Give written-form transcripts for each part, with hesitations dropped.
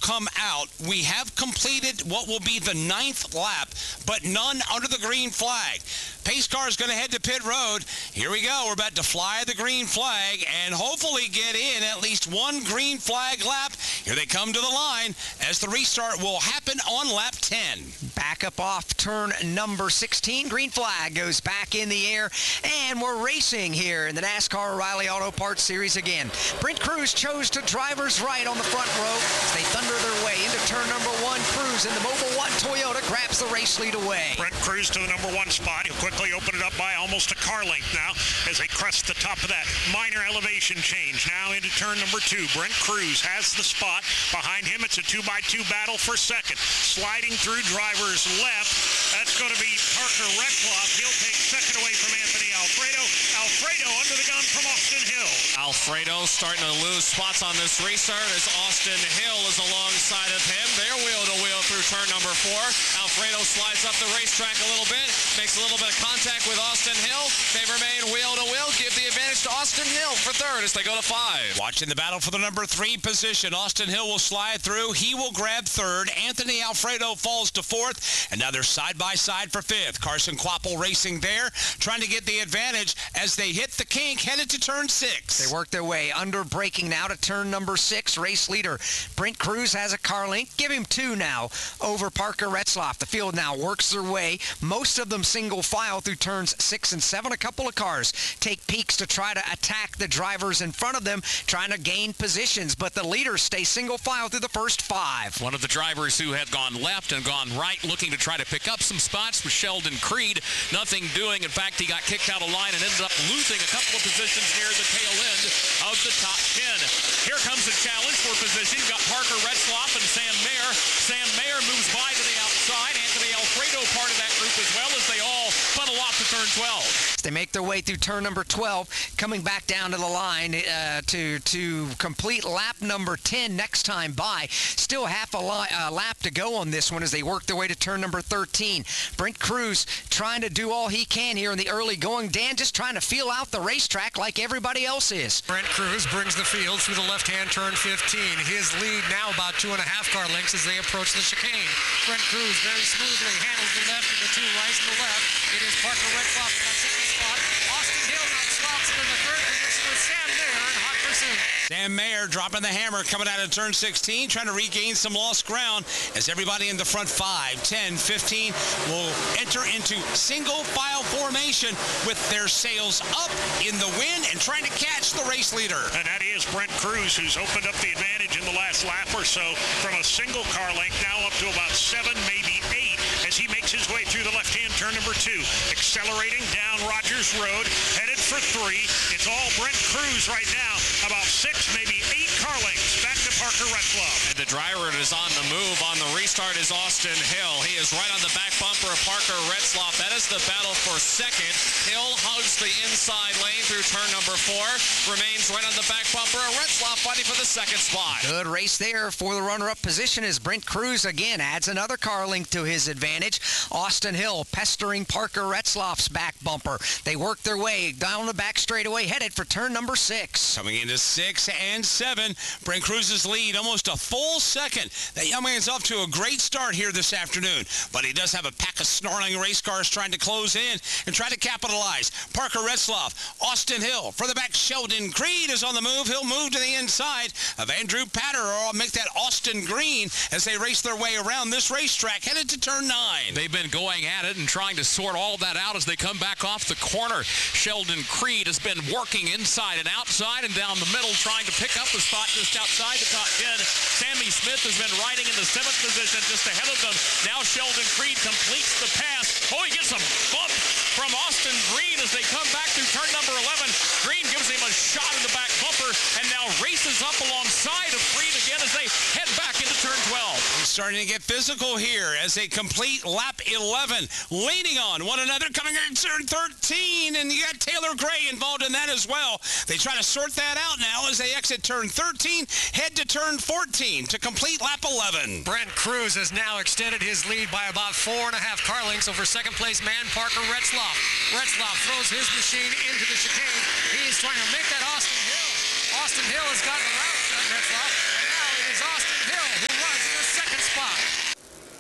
come out. We have completed what will be the 9th lap, but none under the green flag. Pace car is going to head to pit road. Here we go. We're about to fly the green flag and hopefully get in at least one green flag lap. Here they come to the line as the restart will happen on lap 10. Back up off turn number 16. Green flag goes back in the air, and we're racing here in the NASCAR O'Reilly Auto Parts Series again. Brent Cruz chose to driver's right on the front row as they thunder their way into turn number 1. Cruz in the Mobil 1 Toyota grabs the race lead away. Brent Cruz to the number 1 spot. He'll quickly open it up by almost a car length now as they crest the top of that minor elevation change. Now into turn number 2. Brent Cruz has the spot. Behind him, it's a 2x2 battle for second. Sliding through driver's left. That's going to be Parker Retzlaff. He'll take second away from Anthony Alfredo. Alfredo under the gun from Austin Hill. Alfredo starting to lose spots on this restart as Austin Hill is alongside of him. They're wheel to wheel through turn number 4. Alfredo slides up the racetrack a little bit, makes a little bit of contact with Austin Hill. They remain wheel to wheel, give the advantage to Austin Hill for third as they go to 5. Watching the battle for the number 3 position. Austin Hill will slide through. He will grab third. Anthony Alfredo falls to 4th, and now they're side by side for 5th. Carson Kvapil racing there, trying to get the advantage as they hit the kink, headed to turn 6. They work their way under braking now to turn number 6. Race leader Brent Cruz has a car length. Give him 2 now over Parker Retzlaff. The field now works their way, most of them single file through turns 6 and 7. A couple of cars take peeks to try to attack the drivers in front of them, trying to gain positions, but the leaders stay single file through the first 5. One of the drivers who had gone left and gone right looking to try to pick up some spots was Sheldon Creed. Nothing doing. In fact, he got kicked out of line and ended up losing a couple of positions near the tail end of the top 10. Here comes the challenge for position. You've got Parker Retzlaff and Sam Mayer. Sam Mayer moves by to the outside. Anthony Alfredo part of that group as well as they all funnel off to turn 12. They make their way through turn number 12, coming back down to the line to complete lap number 10 next time by. Still half a lap to go on this one as they work their way to turn number 13. Brent Cruz trying to do all he can here in the early going. Dan just trying to feel out the racetrack like everybody else is. Brent Cruz brings the field through the left-hand turn 15. His lead now about 2.5 car lengths as they approach the chicane. Brent Cruz very smoothly handles the left and the 2 right and the left. It is Parker Retzlaff in that second spot. Austin Hill now slots in the 3rd position with Sam Mayer in hot pursuit. Sam Mayer dropping the hammer coming out of turn 16, trying to regain some lost ground as everybody in the front 5, 10, 15 will enter into single file formation with their sails up in the wind and trying to catch the race leader. And that is Brent Cruz, who's opened up the advantage in the last lap or so from a single car length now up to about 7, maybe 8 as he makes his way through the left-hand turn number 2. Accelerating down Rogers Road, headed for 3. It's all Brent Cruz right now, about 6, maybe 8 car lengths back to Parker Retzlaff. And the driver that is on the move on the restart is Austin Hill. He is right on the back bumper of Parker Retzlaff. That is the battle for second. Hill hugs the inside lane through turn number 4. Remains right on the back bumper of Retzlaff fighting for the second spot. Good race there for the runner-up position as Brent Cruz again adds another car length to his advantage. Austin Hill pestering Parker Retzlaff's back bumper. They work their way down the back straightaway, headed for turn number 6. Coming into 6 and 7, Brent Cruz's lead almost a full second. That young man's off to a great start here this afternoon, but he does have a pack of snarling race cars trying to close in and try to capitalize. Parker Retzlaff, Austin Hill. Further back, Sheldon Creed is on the move. He'll move to the inside of Andrew Patter, or I'll make that Austin Green as they race their way around this racetrack, headed to turn 9. They've been going at it and trying to sort all that out as they come back off the corner. Sheldon Creed has been working inside and outside and down the middle, trying to pick up the spot just outside the top 10. Sammy Smith has been riding in the 7th position just ahead of them. Now Sheldon Creed completes the pass. Oh, he gets a bump from Austin Green as they come back through turn number 11. Green gives him a shot in the back bumper and now races up alongside of Creed again as they head back into turn 12. It's starting to get physical here as they complete lap 11, leaning on one another, coming into turn 13, and you got Taylor Gray involved in that as well. They try to sort that out now as they exit turn 13, head to turn 14 to complete lap 11. Brent Cruz has now extended his lead by about 4.5 car lengths over second place man Parker Retzlaff. Retzlaff throws his machine into the chicane. He's trying to make that Austin Hill. Austin Hill has gotten around Retzlaff, and now it is Austin Hill who runs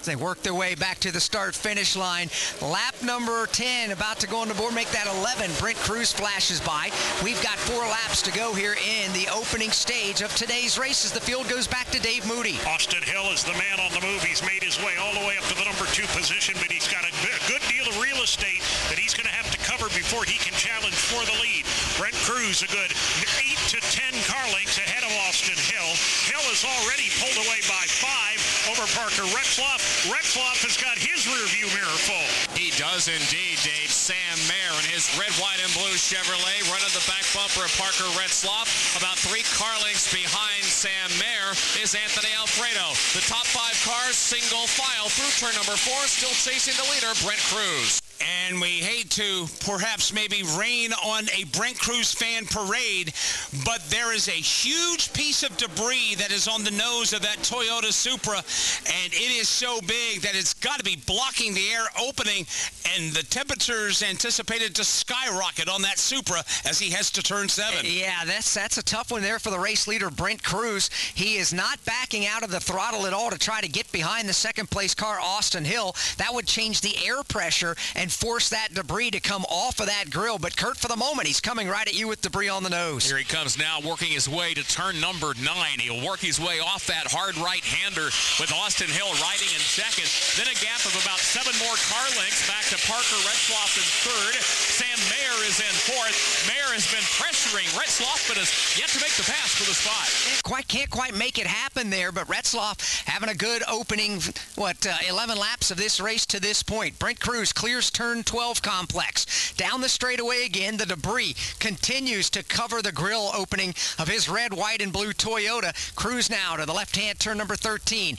They work their way back to the start-finish line. Lap number 10 about to go on the board, make that 11. Brent Crews flashes by. We've got 4 laps to go here in the opening stage of today's race as the field goes back to Dave Moody. Austin Hill is the man on the move. He's made his way all the way up to the number 2 position, but he's got a good deal of real estate that he's going to have to cover before he can challenge for the lead. Brent Crews a good 8 to 10 car lengths ahead of Austin Hill. Hill is already pulled away by 5 over Parker Retzlaff. Retzlaff has got his rearview mirror full. He does indeed, Dave. Sam Mayer in his red, white, and blue Chevrolet running the back bumper of Parker Retzlaff. About 3 car lengths behind Sam Mayer is Anthony Alfredo. The top 5 cars single file through turn number 4, still chasing the leader, Brent Crews. And we hate to perhaps maybe rain on a Brent Crews fan parade, but there is a huge piece of debris that is on the nose of that Toyota Supra, and it is so big that it's got to be blocking the air opening, and the temperatures anticipated to skyrocket on that Supra as he heads to turn 7. Yeah, that's a tough one there for the race leader, Brent Crews. He is not backing out of the throttle at all to try to get behind the second-place car, Austin Hill. That would change the air pressure and force that debris to come off of that grill. But Kurt, for the moment, he's coming right at you with debris on the nose. Here he comes now, working his way to turn number 9. He'll work his way off that hard right-hander with Austin Hill riding in second. Then a gap of about 7 more car lengths back to Parker Retzlaff in third. Sam Mayer is in fourth. Mayer has been pressuring Retzlaff, but has yet to make the pass for the spot. Can't quite make it happen there, but Retzlaff having a good opening, 11 laps of this race to this point. Brent Crews clears turn 12 complex. Down the straightaway again, the debris continues to cover the grill opening of his red, white, and blue Toyota. Crews now to the left-hand turn number 13.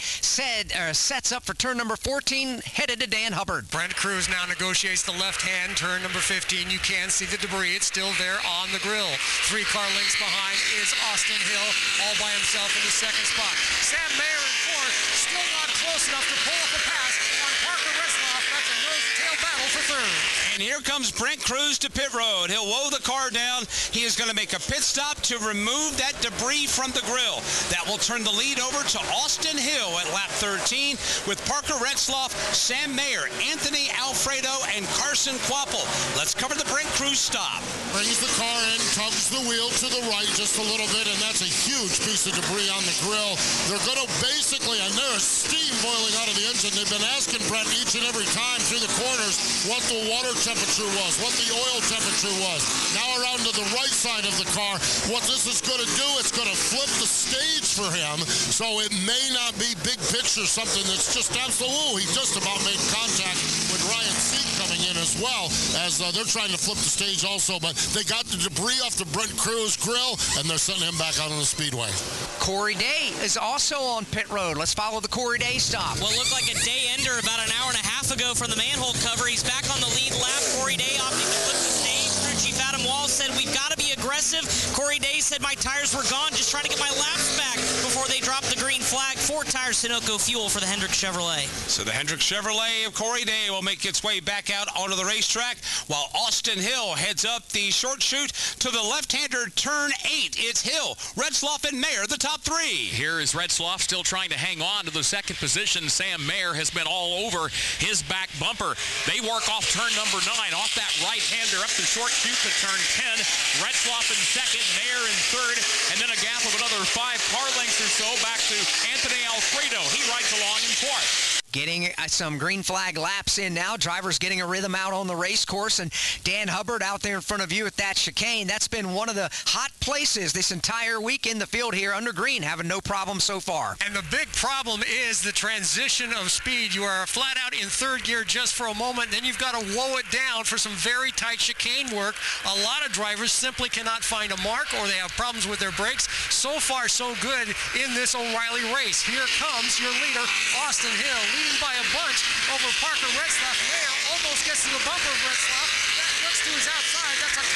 Sets up for turn number 14, headed to Dan Hubbard. Brent Crews now negotiates the left-hand turn number 15. You can see the debris. It's still there on the grill. 3 car lengths behind is Austin Hill, all by himself in the second spot. Sam Mayer in fourth, still not close enough to pull up a pass on Parker Retzlaff. That's a nose-to-tail battle for third. And here comes Brent Crews to pit road. He'll woe the car down. He is going to make a pit stop to remove that debris from the grill. That will turn the lead over to Austin Hill at lap 13 with Parker Retzlaff, Sam Mayer, Anthony Alfredo, and Carson Quapple. Let's cover the Brent Crews stop. Brings the car in, tugs the wheel to the right just a little bit, and that's a huge piece of debris on the grill. They're going to basically, and there is steam boiling out of the engine. They've been asking Brent each and every time through the corners what the water temperature was, what the oil temperature was. Now around to the right side of the car, what this is going to do, it's going to flip the stage for him, so it may not be big picture, something that's just absolutely, he just about made contact with Ryan Sieg coming in as well, as they're trying to flip the stage also, but they got the debris off the Brent Crews grill, and they're sending him back out on the speedway. Corey Day is also on pit road. Let's follow the Corey Day stop. What looked like a day ender about an hour and a half ago from the manhole cover. He's back on the lead lap. Corey Day opting to flip the stage. Crew Chief Adam Wall said, we've got to be aggressive. Corey Day said, my tires were gone, just trying to get my laps back before they dropped the green flag. 4 tires Sunoco fuel for the Hendrick Chevrolet. So the Hendrick Chevrolet of Corey Day will make its way back out onto the racetrack, while Austin Hill heads up the short chute to the left-hander turn 8. It's Hill, Retzlaff, and Mayer, the top 3. Here is Retzlaff still trying to hang on to the second position. Sam Mayer has been all over his back bumper. They work off turn number 9, off that right-hander up the short chute to turn 10. Retzlaff in second, Mayer in third, and then a gap of another 5 car lengths or so back to Anthony Alfredo. He rides along in fourth. Getting some green flag laps in now. Drivers getting a rhythm out on the race course, and Dan Hubbard out there in front of you at that chicane. That's been one of the hot places this entire week in the field here under green, having no problem so far. And the big problem is the transition of speed. You are flat out in third gear just for a moment, then you've got to woe it down for some very tight chicane work. A lot of drivers simply cannot find a mark, or they have problems with their brakes. So far, so good in this O'Reilly race. Here comes your leader, Austin Hill, leading by a bunch over Parker Retzlaff. Mayer almost gets to the bumper of Retzlaff. That looks to his outside. That's a close battle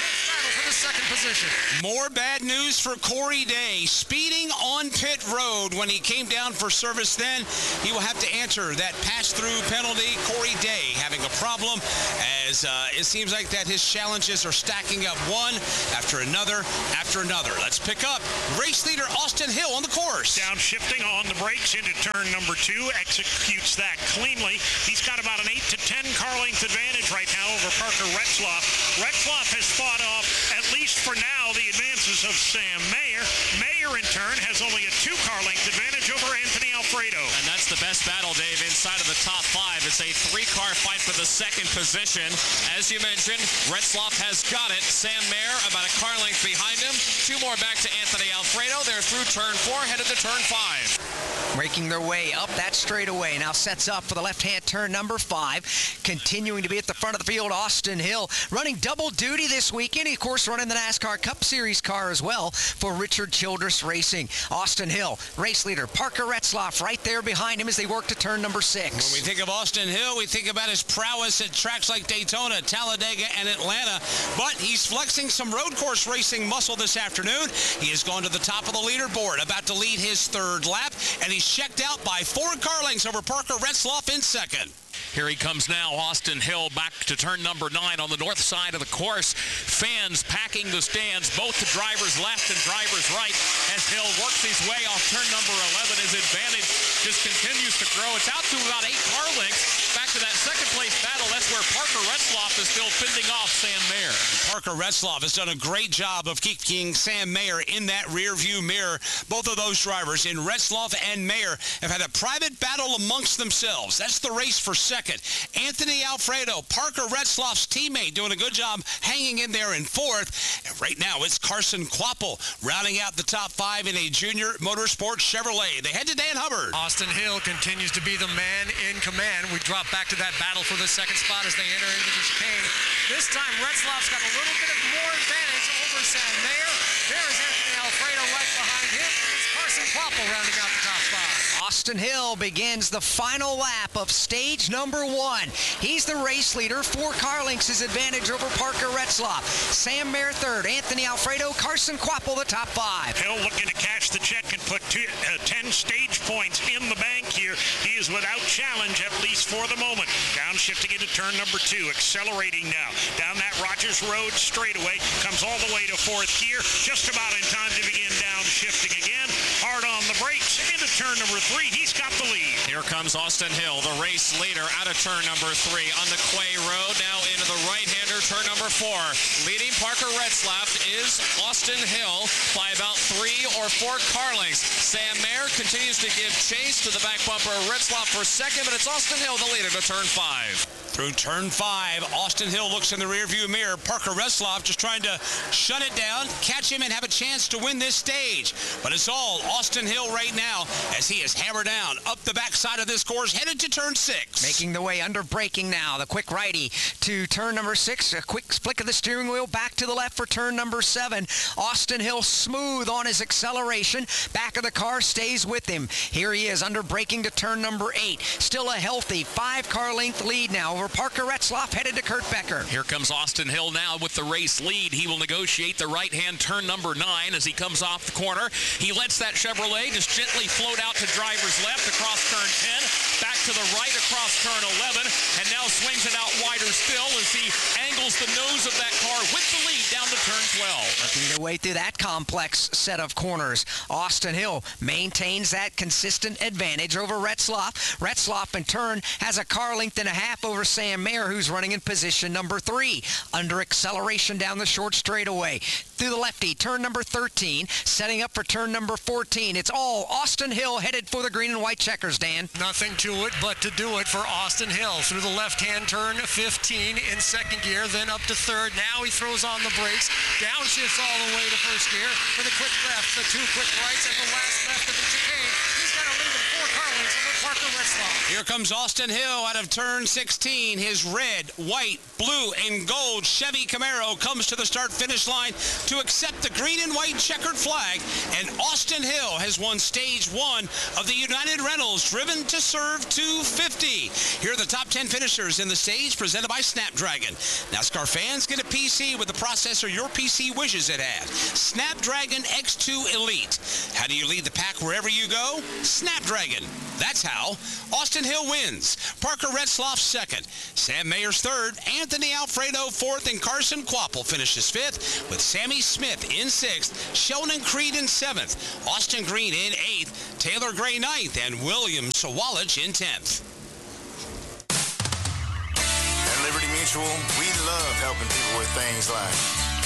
battle for the second position. More bad news for Corey Day. Speeding on pit road when he came down for service then. He will have to answer that pass-through penalty. Corey Day having a problem as it seems like that his challenges are stacking up one after another after another. Let's pick up race leader Austin Hill on the course. Downshifting on the brakes into turn number 2. Executes that cleanly. He's got about an 8 to 10 car length advantage right now over Parker Retzlaff. Retzlaff has fought off, at least for now, the advances of Sam Mayer. Mayer, in turn, has only a 2 car length advantage over Anthony Alfredo. And that's the best battle, Dave, inside of the top 5. It's a 3-car fight for the second position. As you mentioned, Retzlaff has got it. Sam Mayer about a car length behind him. 2 more back to Anthony Alfredo. They're through turn 4, headed to turn 5. Making their way up that straightaway. Now sets up for the left-hand turn number 5. Continuing to be at the front of the field, Austin Hill. Running double duty this weekend. He, of course, running the NASCAR Cup Series car as well for Richard Childress Racing. Austin Hill, race leader. Parker Retzlaff right there behind him as they work to turn number 6. When we think of Austin Hill, we think about his prowess at tracks like Daytona, Talladega, and Atlanta. But he's flexing some road course racing muscle this afternoon. He has gone to the top of the leaderboard, about to lead his 3rd lap, and he's checked out by 4 car lengths over Parker Retzlaff in 2nd. Here he comes now, Austin Hill, back to turn number 9 on the north side of the course. Fans packing the stands, both to drivers left and drivers right, as Hill works his way off turn number 11. His advantage just continues to grow. It's out to about 8 car lengths. Back to that second-place battle. That's where Parker Retzlaff is still fending off Sam Mayer. Parker Retzlaff has done a great job of keeping Sam Mayer in that rear-view mirror. Both of those drivers, in Retzlaff and Mayer, have had a private battle amongst themselves. That's the race for 2nd. Anthony Alfredo, Parker Retzlaff's teammate, doing a good job hanging in there in 4th. And right now, it's Carson Quapple rounding out the top 5 in a junior motorsport Chevrolet. They head to Dan Hubbard. Austin Hill continues to be the man in command. We drop back to that battle for the second spot as they enter into the chicane. This time, Retzlaff's got a little bit of more advantage over Sam Mayer. There's Anthony Alfredo right behind him. It's Carson Quapple rounding out the top 5. Austin Hill begins the final lap of stage number 1. He's the race leader. 4 car lengths his advantage over Parker Retzlaff. Sam Mayer 3rd. Anthony Alfredo, Carson Quapple the top 5. Hill looking to cash the check and put 10 stage points in the bank here. He is without challenge, at least for the moment. Downshifting into turn number 2, accelerating now. Down that Rogers Road straightaway, comes all the way to 4th gear, just about in time to begin downshifting again. Hard on the brakes into turn number 3. He's got the lead. Here comes Austin Hill, the race leader, out of turn number 3 on the Quay Road. Now into the right-hander, turn number 4. Leading Parker Retzlaff is Austin Hill by about 3 or 4 car lengths. Sam Mayer continues to give chase to the back bumper of Retzlaff for 2nd, but it's Austin Hill, the leader, to turn 5. Through turn 5, Austin Hill looks in the rearview mirror. Parker Retzlaff just trying to shut it down, catch him, and have a chance to win this stage. But it's all Austin Hill right now as he is hammered down up the backside of this course, headed to turn 6. Making the way under braking now. The quick righty to turn number 6. A quick flick of the steering wheel back to the left for turn number 7. Austin Hill smooth on his acceleration. Back of the car stays with him. Here he is under braking to turn number 8. Still a healthy 5 car length lead now over Parker Retzlaff, headed to Kurt Becker. Here comes Austin Hill now with the race lead. He will negotiate the right-hand turn number 9 as he comes off the corner. He lets that Chevrolet just gently float out to driver's left across turn 10, back to the right across turn 11, and now swings it out wider still as he angles the nose of that car with the lead down to turn 12. Working their way through that complex set of corners. Austin Hill maintains that consistent advantage over Retzlaff. Retzlaff, in turn, has a car length and a half over Sam Mayer, who's running in position number 3. Under acceleration down the short straightaway. Through the lefty, turn number 13, setting up for turn number 14. It's all Austin Hill headed for the green and white checkers, Dan. Nothing to it but to do it for Austin Hill. Through the left-hand turn, 15 in 2nd gear, then up to 3rd. Now he throws on the brakes, downshifts all the way to 1st gear for the quick left, the 2 quick rights, and the last left of the chicane. He's got a lead of 4 car lengths over Parker Retzlaff. Here comes Austin Hill out of turn 16. His red, white, blue, and gold Chevy Camaro comes to the start-finish line to accept the green and white checkered flag. And Austin Hill has won stage 1 of the United Rentals Driven to Serve 250. Here are the top 10 finishers in the stage presented by Snapdragon. NASCAR fans, get a PC with the processor your PC wishes it had. Snapdragon X2 Elite. How do you lead the pack wherever you go? Snapdragon. That's how. Austin Hill wins. Parker Retzlaff second. Sam Mayers third. Anthony Alfredo fourth. And Carson Kvapil finishes fifth, with Sammy Smith in sixth. Sheldon Creed in seventh. Austin Green in eighth. Taylor Gray ninth. And William Sawalich in 10th. At Liberty Mutual, we love helping people with things like